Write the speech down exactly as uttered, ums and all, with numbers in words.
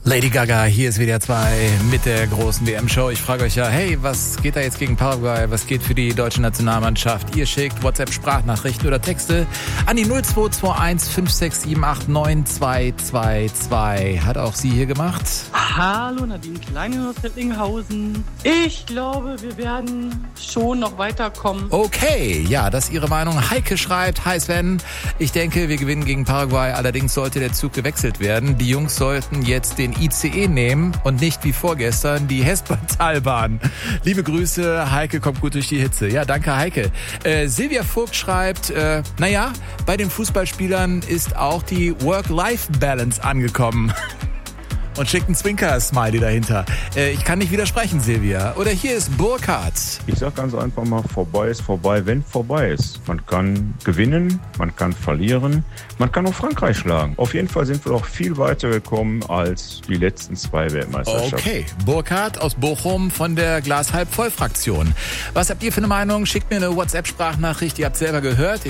Lady Gaga, hier ist W D R zwei mit der großen W M-Show. Ich frage euch ja, hey, was geht da jetzt gegen Paraguay? Was geht für die deutsche Nationalmannschaft? Ihr schickt WhatsApp-Sprachnachrichten oder Texte an die null zwei zwei eins fünf sechs sieben acht neun zwei zwei zwei. Hat auch sie hier gemacht. Hallo Nadine Kleine aus Recklinghausen. Ich glaube, wir werden schon noch weiterkommen. Okay, ja, das ist Ihre Meinung. Heike schreibt, hi Sven, ich denke, wir gewinnen gegen Paraguay. Allerdings sollte der Zug gewechselt werden. Die Jungs sollten jetzt den I C E nehmen und nicht wie vorgestern die Hespertalbahn. Liebe Grüße, Heike kommt gut durch die Hitze. Ja, danke Heike. Äh, Silvia Vogt schreibt, äh, naja, bei den Fußballspielern ist auch die Work-Life-Balance angekommen. Und schickt einen Zwinker-Smiley dahinter. Äh, ich kann nicht widersprechen, Silvia. Oder hier ist Burkhard. Ich sag ganz einfach mal, vorbei ist vorbei, wenn vorbei ist. Man kann gewinnen, man kann verlieren, man kann auch Frankreich schlagen. Auf jeden Fall sind wir auch viel weiter gekommen als die letzten zwei Weltmeisterschaften. Okay, Burkhard aus Bochum von der Glas halb voll Fraktion. Was habt ihr für eine Meinung? Schickt mir eine WhatsApp-Sprachnachricht, ihr habt selber gehört.